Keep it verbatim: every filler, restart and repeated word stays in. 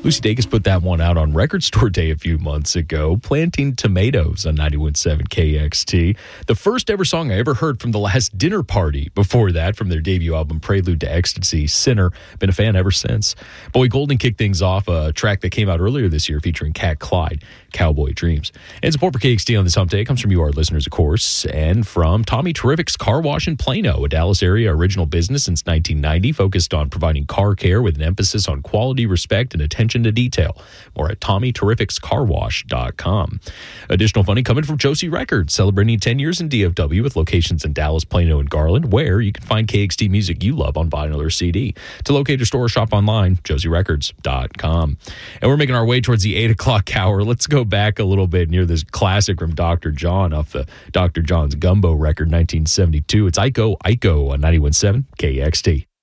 Lucy Dacus put that one out on Record Store Day a few months ago. Planting Tomatoes on ninety-one point seven K X T. The first ever song I ever heard from The Last Dinner Party. Before that, from their debut album, Prelude to Ecstasy, Sinner. Been a fan ever since. Boy Golden kicked things off, a track that came out earlier this year featuring Cat Clyde, Cowboy Dreams. And support for K X T on this hump day comes from you, our listeners, of course, and from Tommy Terrific's Car Wash in Plano, a Dallas area original business since nineteen ninety, focused on providing car care with an emphasis on quality, respect, and attention to detail. More at tommy terrifics car wash dot com. Additional funding coming from Josie Records, celebrating ten years in D F W with locations in Dallas, Plano, and Garland, where you can find K X T music you love on vinyl or C D. To locate a store or shop online, josie records dot com. And we're making our way towards the eight o'clock hour. Let's go back a little bit near this classic from Doctor John off the Doctor John's Gumbo record, nineteen seventy-two. It's Iko Iko on ninety-one point seven K X T.